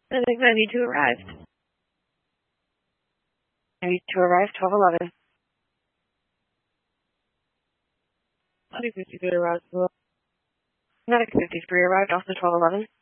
I think 92 arrived. 92 arrived, 1211. I think 53 arrived. 53 arrived, also 1211.